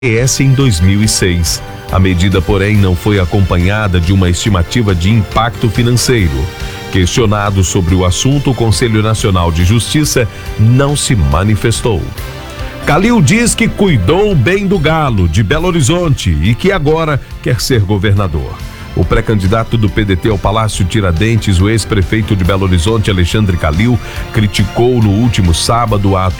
em 2006. A medida, porém, não foi acompanhada de uma estimativa de impacto financeiro. Questionado sobre o assunto, o Conselho Nacional de Justiça não se manifestou. Calil diz que cuidou bem do Galo, de Belo Horizonte, e que agora quer ser governador. O pré-candidato do PDT ao Palácio Tiradentes, o ex-prefeito de Belo Horizonte, Alexandre Calil, criticou no último sábado a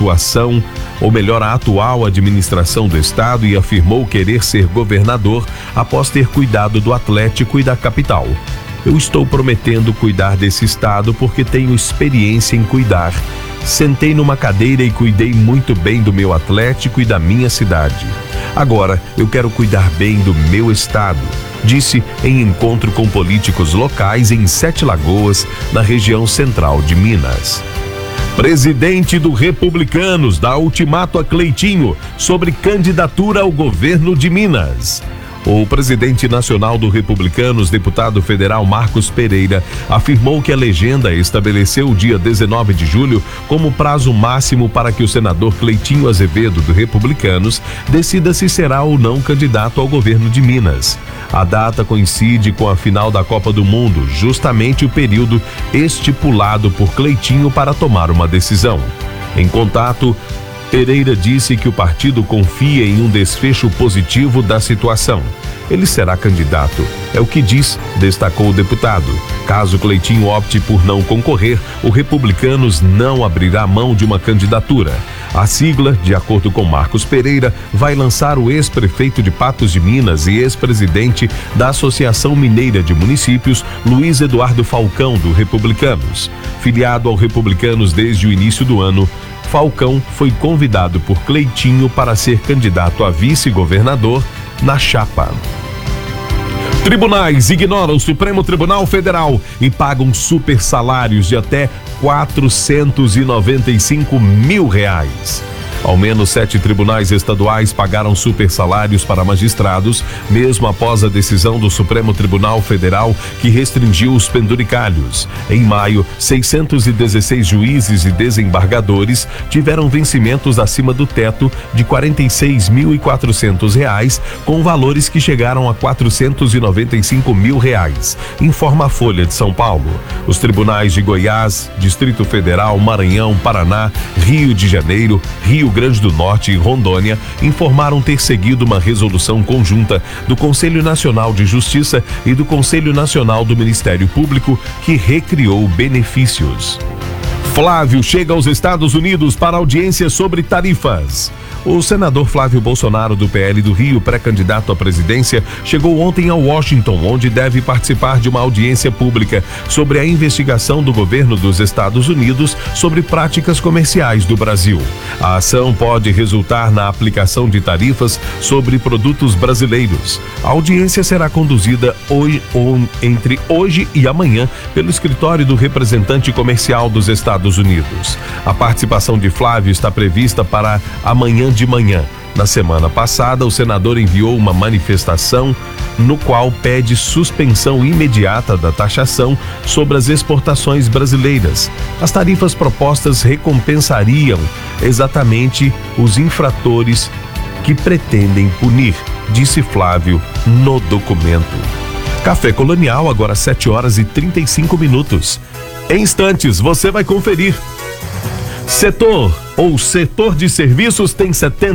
atual administração do estado e afirmou querer ser governador após ter cuidado do Atlético e da capital. Eu estou prometendo cuidar desse estado porque tenho experiência em cuidar. Sentei numa cadeira e cuidei muito bem do meu Atlético e da minha cidade. Agora eu quero cuidar bem do meu estado, disse em encontro com políticos locais em Sete Lagoas, na região central de Minas. Presidente do Republicanos dá ultimato a Cleitinho sobre candidatura ao governo de Minas. O presidente nacional do Republicanos, deputado federal Marcos Pereira, afirmou que a legenda estabeleceu o dia 19 de julho como prazo máximo para que o senador Cleitinho Azevedo, do Republicanos, decida se será ou não candidato ao governo de Minas. A data coincide com a final da Copa do Mundo, justamente o período estipulado por Cleitinho para tomar uma decisão. Em contato, Pereira disse que o partido confia em um desfecho positivo da situação. Ele será candidato, é o que destacou o deputado. Caso Cleitinho opte por não concorrer, o Republicanos não abrirá mão de uma candidatura. A sigla, de acordo com Marcos Pereira, vai lançar o ex-prefeito de Patos de Minas e ex-presidente da Associação Mineira de Municípios, Luiz Eduardo Falcão, do Republicanos. Filiado ao Republicanos desde o início do ano, Falcão foi convidado por Cleitinho para ser candidato a vice-governador na chapa. Tribunais ignoram o Supremo Tribunal Federal e pagam super salários de até R$495 mil. Ao menos 7 tribunais estaduais pagaram super salários para magistrados, mesmo após a decisão do Supremo Tribunal Federal que restringiu os penduricalhos. Em maio, 616 juízes e desembargadores tiveram vencimentos acima do teto de R$46.400, com valores que chegaram a R$495 mil, informa a Folha de São Paulo. Os tribunais de Goiás, Distrito Federal, Maranhão, Paraná, Rio de Janeiro, Rio Grande do Norte e Rondônia informaram ter seguido uma resolução conjunta do Conselho Nacional de Justiça e do Conselho Nacional do Ministério Público que recriou benefícios. Flávio chega aos Estados Unidos para audiência sobre tarifas. O senador Flávio Bolsonaro, do PL do Rio, pré-candidato à presidência, chegou ontem a Washington, onde deve participar de uma audiência pública sobre a investigação do governo dos Estados Unidos sobre práticas comerciais do Brasil. A ação pode resultar na aplicação de tarifas sobre produtos brasileiros. A audiência será conduzida entre hoje e amanhã pelo escritório do representante comercial dos Estados Unidos. A participação de Flávio está prevista para amanhã de manhã. Na semana passada, o senador enviou uma manifestação no qual pede suspensão imediata da taxação sobre as exportações brasileiras. As tarifas propostas recompensariam exatamente os infratores que pretendem punir, disse Flávio no documento. Café Colonial, agora 7h35. Em instantes, você vai conferir. Setor de serviços tem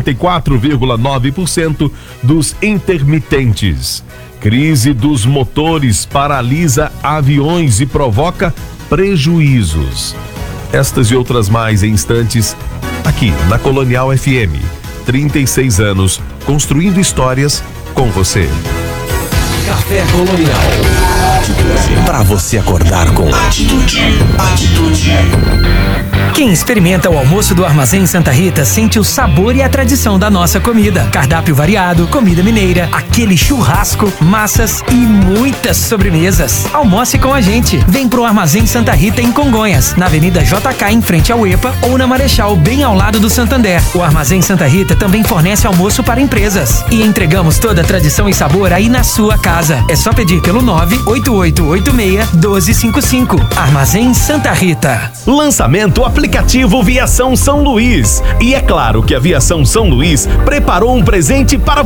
74,9% dos intermitentes. Crise dos motores paralisa aviões e provoca prejuízos. Estas e outras mais em instantes, aqui na Colonial FM. 36 anos, construindo histórias com você. Café Colonial. Para você acordar com atitude. Quem experimenta o almoço do Armazém Santa Rita sente o sabor e a tradição da nossa comida. Cardápio variado, comida mineira, aquele churrasco, massas e muitas sobremesas. Almoce com a gente. Vem pro Armazém Santa Rita em Congonhas, na Avenida JK em frente ao EPA ou na Marechal bem ao lado do Santander. O Armazém Santa Rita também fornece almoço para empresas. E entregamos toda a tradição e sabor aí na sua casa. É só pedir pelo 988 8886-1255. Armazém Santa Rita. Lançamento aplicativo Viação São Luís. E é claro que a Viação São Luís preparou um presente para